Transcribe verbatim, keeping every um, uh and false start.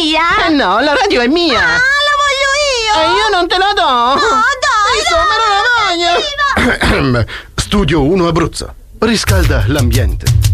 via? Eh no, la radio è mia! Ah, la voglio io! E io non te la do! No, dai! Insomma, non la voglio! Studio uno Abruzzo. Riscalda l'ambiente.